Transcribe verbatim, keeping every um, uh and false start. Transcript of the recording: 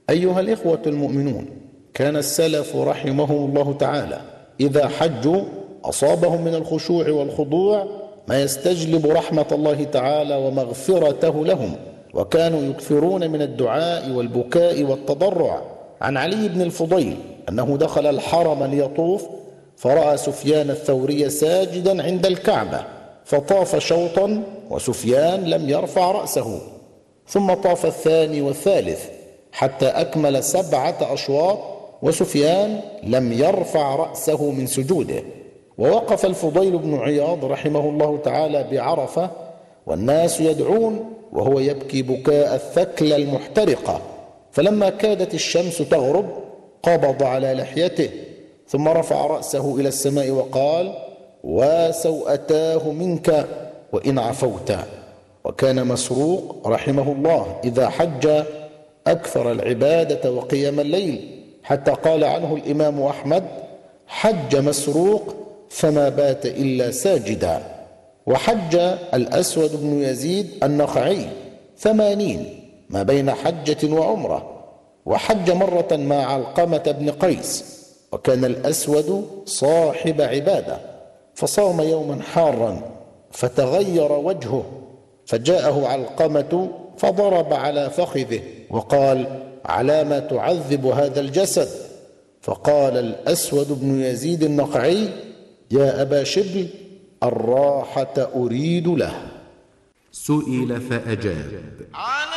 أيها الإخوة المؤمنون، كان السلف رحمهم الله تعالى إذا حجوا أصابهم من الخشوع والخضوع ما يستجلب رحمة الله تعالى ومغفرته لهم، وكانوا يكثرون من الدعاء والبكاء والتضرع. عن علي بن الفضيل أنه دخل الحرم ليطوف فرأى سفيان الثوري ساجدا عند الكعبة، فطاف شوطا وسفيان لم يرفع رأسه، ثم طاف الثاني والثالث حتى أكمل سبعة أشواط وسفيان لم يرفع رأسه من سجوده. ووقف الفضيل بن عياض رحمه الله تعالى بعرفة والناس يدعون وهو يبكي بكاء الثكل المحترقة، فلما كادت الشمس تغرب قبض على لحيته ثم رفع رأسه إلى السماء وقال: وسوءتاه منك وإن عفوت. وكان مسروق رحمه الله إذا حج أكثر العبادة وقيام الليل، حتى قال عنه الإمام أحمد: حج مسروق فما بات إلا ساجدا. وحج الأسود بن يزيد النخعي ثمانين ما بين حجة وعمرة، وحج مرة مع علقمة بن قيس، وكان الأسود صاحب عبادة، فصام يوما حارا فتغير وجهه، فجاءه علقمة فضرب على فخذه وقال: على ما تعذب هذا الجسد؟ فقال الأسود بن يزيد النخعي: يا أبا شبل، الراحة أريد له. سئل فأجاب: